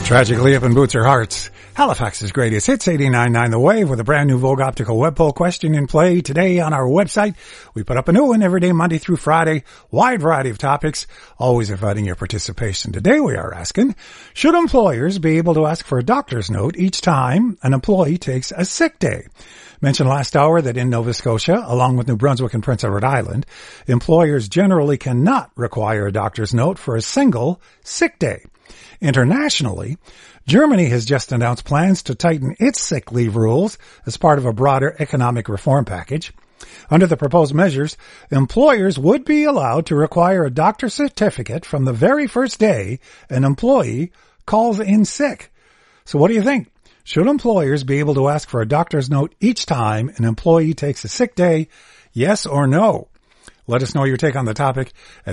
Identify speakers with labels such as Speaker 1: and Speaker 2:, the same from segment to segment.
Speaker 1: Tragically up in Boots or Hearts, Halifax's greatest hits, 89.9 The Wave, with a brand new Vogue Optical web poll question in play today on our website. We put up a new one every day, Monday through Friday, wide variety of topics, always inviting your participation. Today we are asking, should employers be able to ask for a doctor's note each time an employee takes a sick day? Mentioned last hour that in Nova Scotia, along with New Brunswick and Prince Edward Island, employers generally cannot require a doctor's note for a single sick day. Internationally, Germany has just announced plans to tighten its sick leave rules as part of a broader economic reform package. Under the proposed measures, employers would be allowed to require a doctor's certificate from the very first day an employee calls in sick. So what do you think? Should employers be able to ask for a doctor's note each time an employee takes a sick day? Yes or no? Let us know your take on the topic at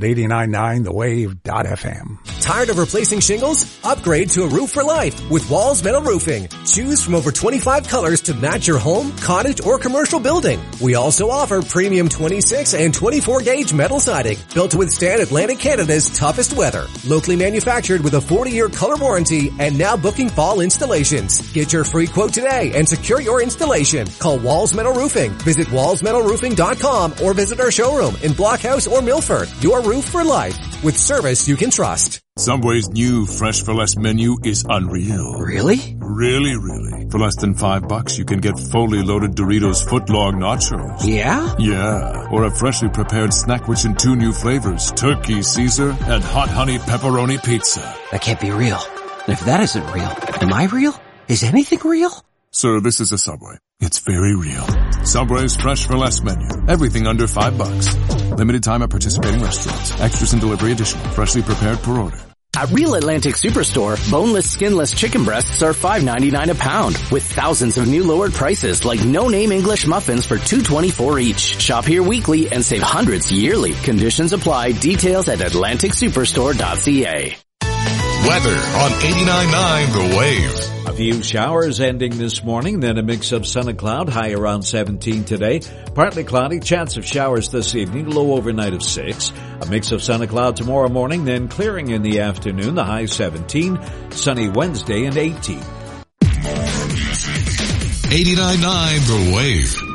Speaker 1: 899thewave.fm.
Speaker 2: Tired of replacing shingles? Upgrade to a roof for life with Walls Metal Roofing. Choose from over 25 colors to match your home, cottage, or commercial building. We also offer premium 26 and 24 gauge metal siding built to withstand Atlantic Canada's toughest weather. Locally manufactured with a 40-year color warranty and now booking fall installations. Get your free quote today and secure your installation. Call Walls Metal Roofing. Visit wallsmetalroofing.com or visit our showroom in Blockhouse or Milford. Your roof for life with service you can trust.
Speaker 3: Subway's new Fresh for Less menu is unreal.
Speaker 4: Really?
Speaker 3: Really. For less than $5, you can get fully loaded Doritos footlong nachos.
Speaker 4: Yeah?
Speaker 3: Yeah. Or a freshly prepared snack which in 2 new flavors, turkey Caesar and hot honey pepperoni pizza.
Speaker 4: That can't be real. If that isn't real, am I real? Is anything real?
Speaker 3: Sir, this is a Subway. It's very real. Subway's Fresh for Less menu. Everything under $5. Limited time at participating restaurants. Extras and delivery additional. Freshly prepared per order.
Speaker 5: At Real Atlantic Superstore, boneless, skinless chicken breasts are $5.99 a pound, with thousands of new lowered prices like no-name English muffins for $2.24 each. Shop here weekly and save hundreds yearly. Conditions apply. Details at atlanticsuperstore.ca.
Speaker 6: Weather on 89.9 The Wave.
Speaker 7: A few showers ending this morning, then a mix of sun and cloud, high around 17 today. Partly cloudy, chance of showers this evening, low overnight of 6. A mix of sun and cloud tomorrow morning, then clearing in the afternoon, the high 17. Sunny Wednesday and 18.
Speaker 6: 89.9 The Wave.